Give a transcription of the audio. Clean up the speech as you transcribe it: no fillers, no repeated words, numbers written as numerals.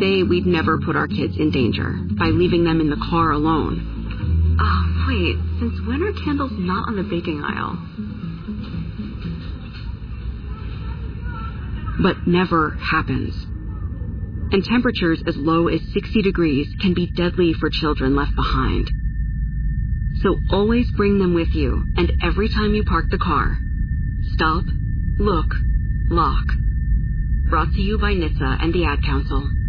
say we'd never put our kids in danger by leaving them in the car alone. Oh, wait, since when are candles not on the baking aisle? But never happens. And temperatures as low as 60 degrees can be deadly for children left behind. So always bring them with you, and every time you park the car, stop, look, lock. Brought to you by NHTSA and the Ad Council.